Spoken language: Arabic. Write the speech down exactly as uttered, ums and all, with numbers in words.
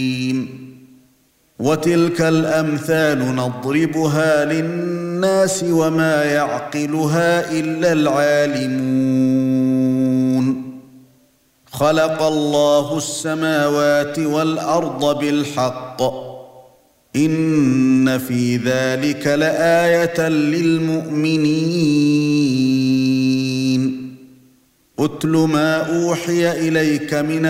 وتلك الأمثال نضربها للناس وما يعقلها إلا العالمون خلق الله السماوات والأرض بالحق إن في ذلك لآية للمؤمنين اتل ما أوحي إليك من